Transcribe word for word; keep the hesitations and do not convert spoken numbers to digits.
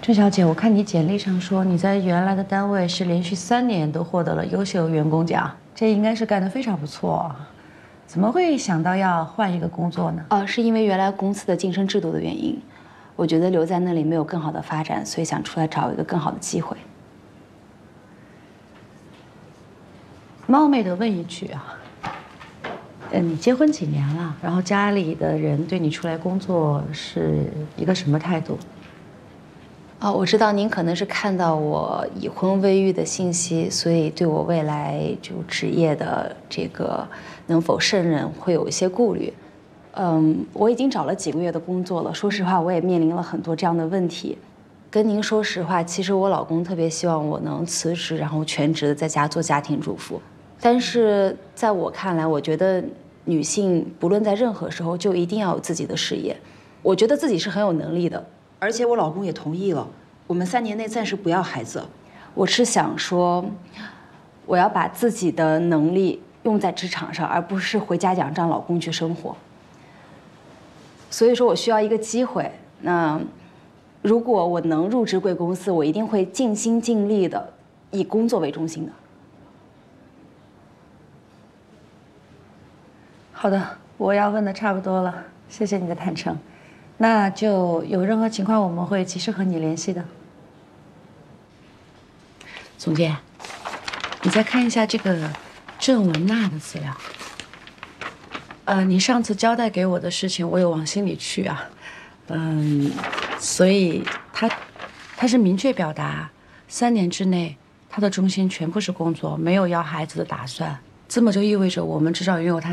郑小姐，我看你简历上说你在原来的单位是连续三年都获得了优秀员工奖，这应该是干得非常不错。怎么会想到要换一个工作呢？ 哦，是因为原来公司的晋升制度的原因，我觉得留在那里没有更好的发展，所以想出来找一个更好的机会。 冒昧的问一句啊，呃，你结婚几年了？然后家里的人对你出来工作是一个什么态度？ 哦，我知道您可能是看到我已婚未育的信息，所以对我未来就职业的这个能否胜任会有一些顾虑。嗯，我已经找了几个月的工作了，说实话，我也面临了很多这样的问题。跟您说实话，其实我老公特别希望我能辞职，然后全职的在家做家庭主妇。但是在我看来，我觉得女性不论在任何时候就一定要有自己的事业。我觉得自己是很有能力的。 而且我老公也同意了，我们三年内暂时不要孩子。 我是想说，我要把自己的能力用在职场上，而不是回家养让老公去生活。所以说我需要一个机会。那如果我能入职贵公司，我一定会尽心尽力的，以工作为中心的。 好的，我要问的差不多了，谢谢你的坦诚。那就有任何情况我们会及时和你联系的。总监，你再看一下这个郑文娜的资料。呃，你上次交代给我的事情，我有往心里去啊。嗯，所以他他是明确表达，三年之内他的重心全部是工作，没有要孩子的打算。这么就意味着我们至少拥有他